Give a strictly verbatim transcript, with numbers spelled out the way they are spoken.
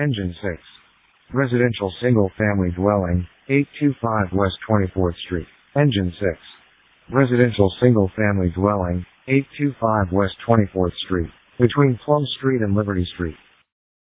Engine six. Residential single-family dwelling, eight twenty-five West twenty-fourth Street. Engine six. Residential single-family dwelling, eight twenty-five West twenty-fourth Street, between Plum Street and Liberty Street.